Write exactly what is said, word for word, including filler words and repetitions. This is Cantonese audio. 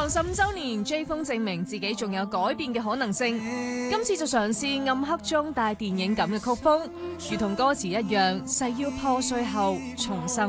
行十五週年，Jay Fung證明自己仲有改變嘅可能性。今次就嘗試暗黑中帶電影感嘅曲風，如同歌詞一樣，誓要破碎後重生。